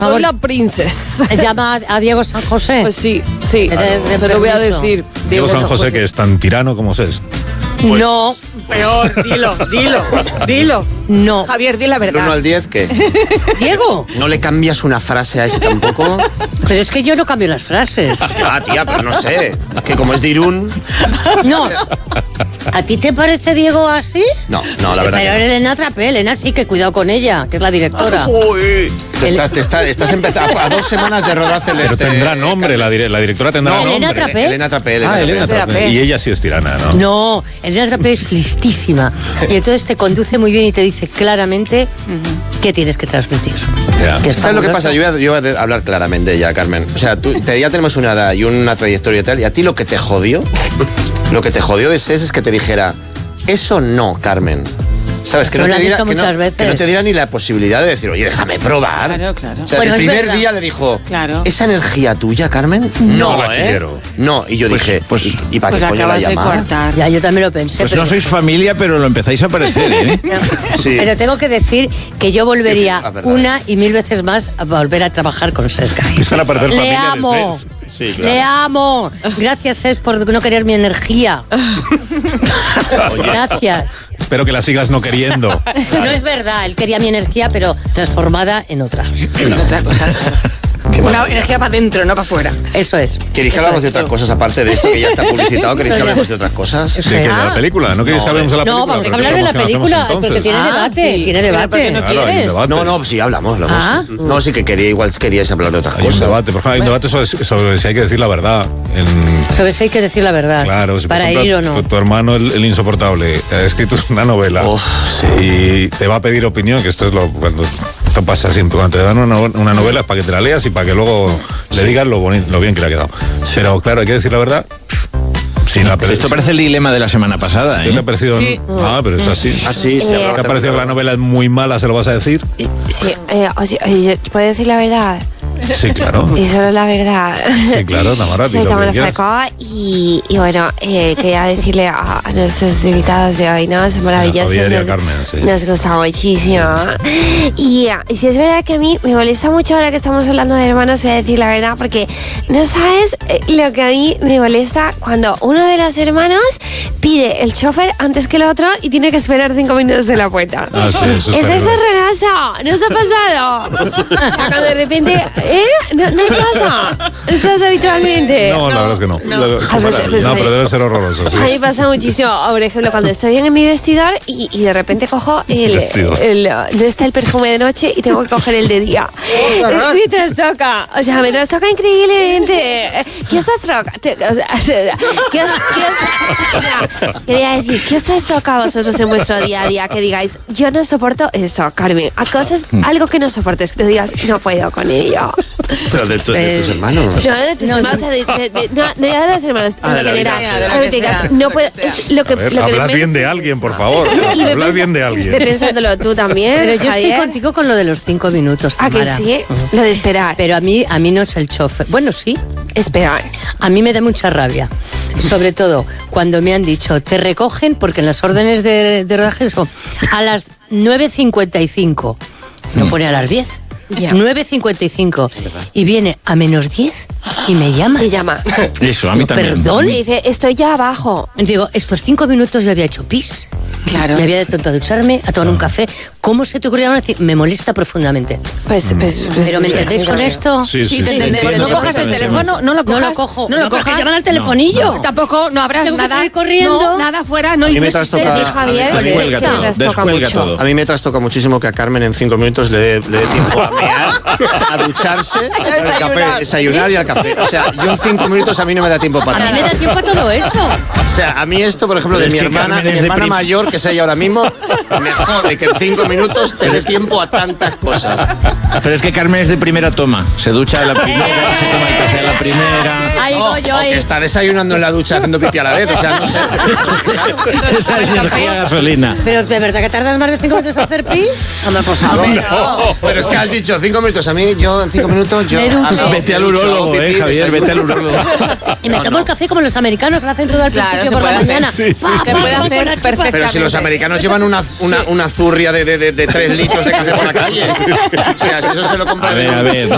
Soy la princesa. ¿Llama a Diego San José? Pues sí, sí. De Se lo voy a permiso. decir. Diego San José, que es tan tirano como es. Pues, no, peor, dilo. No. Javier, di la Del 1 verdad. al 10, ¿qué? ¿Diego? ¿No le cambias una frase a ese tampoco? Pero es que yo no cambio las frases. Ah, tía, pero no sé. Que como es de Irún... No. ¿A ti te parece Diego así? No, la verdad Pero que no. Elena Trapé, Elena sí, que cuidado con ella, que es la directora. Uy, estás empezando a 2 semanas de rodaje. Pero tendrá nombre, la directora tendrá No, Elena nombre. Trapé. Elena Trapé. Elena Trapé. Y ella sí es tirana, ¿no? No, Elena Trapé es listísima. Y entonces te conduce muy bien y te dice claramente qué tienes que transmitir. Ya. Que es ¿Sabes lo que fabuloso. pasa? Yo voy a hablar claramente ya, Carmen. O sea, ya tenemos una edad y una trayectoria y tal, y a ti lo que te jodió de SES es que te dijera, eso no, Carmen. ¿Sabes? Que Eso no, lo te han diera, dicho que, no, muchas veces. que no te diera ni la posibilidad de decir, oye, déjame probar. Claro. O sea, Bueno, el es primer verdad. día le dijo, Claro. ¿esa energía tuya, Carmen? No la quiero. No, y yo dije, ¿y para Pues qué coño la acabas de llamada? cortar. Ya, yo también lo pensé. Pues pero, no sois familia, pero lo empezáis a parecer, ¿eh? Sí. pero tengo que decir que yo volvería Sí, la verdad. una y 1000 veces más a volver a trabajar con Sesga. Empiezan a parecer Le familia de amo. SES. Sí, claro. Le amo. Gracias, Ses, por no querer mi energía. Gracias. Espero que la sigas no queriendo. No es verdad, él quería mi energía, pero transformada en otra. Otra cosa. Una energía para adentro, no para afuera. Eso es. ¿Queréis que Eso hablamos de es. otras cosas aparte de esto que ya está publicitado? ¿Queréis que hablemos de otras cosas? Eso ¿De qué? ¿De es. la película? ¿No queréis que hablemos de la No, película? vamos a Pero hablar de la ¿cómo hacemos película, entonces? porque tiene debate, sí. tiene Pero ¿por qué debate. no Claro, hay un quieres? debate. No, sí, hablamos. Ah. No, sí que igual queríais hablar de otras Hay un cosas. debate, por ejemplo, hay un debate sobre si hay que decir la verdad. Sobre si hay que decir la verdad. Claro, si por para ejemplo, ir o no. tu hermano, el insoportable, ha escrito una novela y te va a pedir opinión, que esto es cuando esto pasa siempre, cuando te dan una novela es para que te la leas y para que luego le digas lo bien que le ha quedado. Pero claro, hay que decir la verdad. Sin la Esto parece el dilema de la semana pasada, ¿Qué te ha ¿eh? parecido? Sí. Ah, pero es así. Así se ¿Te ha parecido que la novela es muy mala, se lo vas a decir? Sí, ¿puedo decir la verdad? Sí, claro. Y solo la verdad. Sí, claro, Tamara, di Soy lo que Tamara quieras. Falcó y bueno, quería decirle a nuestros invitados de hoy, ¿no? Son maravillosos. Javier y a Carmen, sí. Nos gusta muchísimo. Y si es verdad que a mí me molesta mucho ahora que estamos hablando de hermanos, voy a decir la verdad, porque no sabes lo que a mí me molesta cuando uno de los hermanos pide el chofer antes que el otro y tiene que esperar 5 minutos en la puerta. Ah, sí, eso Eso está es horroroso, ¿no os ha pasado? O sea, cuando de repente, ¿no os pasa? ¿No pasa habitualmente? No, la verdad es que no. pues, No, pero debe ser horroroso. sí. A mí pasa muchísimo, por ejemplo, cuando estoy en mi vestidor y de repente cojo Vestido. no está el perfume de noche y tengo que coger el de día. Me trastoca, o sea, me trastoca increíblemente. ¿Qué os trastoca? Quería decir, ¿qué os trastoca a vosotros en vuestro día a día? Que digáis, yo no soporto esto, Carmen. A cosas, algo que no soportes, que digas, no puedo con ello. Pero de tus hermanos. No, de tus hermanos, o sea, no ya de los hermanos, Ah, de en la vida. general. De lo Algo que que digas, sea, no de lo puedo, que sea. es lo que, A ver, lo que hablad menos- bien de alguien, por favor. Y ve Hablad bien de Ve alguien. pensándolo tú también. Pero yo estoy Javier. contigo con lo de los 5 minutos, ¿A que Tamara. sí? Lo de esperar. Pero a mí no es el chofer. Bueno, sí. Esperar. A mí me da mucha rabia. Sobre todo cuando me han dicho, te recogen, porque en las órdenes de rodaje son a las 9:55. No pone a las 10. Ya. 9:55. Y viene a -10 y me llama. Te llama. Eso, a mí también. Perdón. Y dice, estoy ya abajo. Digo, estos 5 minutos yo había hecho pis. Claro. Me había detenido a ducharme, a tomar un café. ¿Cómo se te ocurrió decir? Me molesta profundamente. Pues ¿Pero me entendéis con esto? Sí, Sí, te entendemos. entiendo No cojas el perfectamente. teléfono, no lo cojas. No lo cojo. No lo porque cojas. llaman al telefonillo. Tampoco, no abras Tengo que nada. salir corriendo. No, nada fuera, no Y me insistes. trastoca- Dice Javier, Descuelga que todo, trastoca descuelga mucho. todo. A mí me trastoca muchísimo que a Carmen en 5 minutos le dé tiempo a mear, a ducharse, al café, desayunar y al café. O sea, yo en 5 minutos a mí no me da tiempo A para mí me nada. da tiempo a todo eso. O sea, a mí esto, por ejemplo, de Es mi que hermana, Carmen es mi de hermana mayor, que es ella ahora mismo, me jode que en 5 minutos te dé tiempo a tantas cosas. Pero es que Carmen es de primera toma. Se ducha a la primera, se toma el café a la primera. Ahí O voy yo, que ahí. está desayunando en la ducha haciendo pipí a la vez, o sea, no sé. Esa es energía gasolina. Pero ¿de verdad que tardas más de 5 minutos en hacer pis? Hombre, por favor. No, pero es que has dicho 5 minutos. A mí, yo en 5 minutos, yo. Me ducho. hago- Vete al me ducho, urólogo, pipí, Javier, desayuno. vete al urólogo. Y me tomo el café como los americanos, que lo hacen todo al Claro, principio se por la puede hacer. mañana. Sí, sí, Pa, Se pa, puede pa, hacer con la chupa. perfectamente. Pero si los americanos llevan una zurria de 3 litros de café por la calle. O sea, si eso se lo compran. A ver, no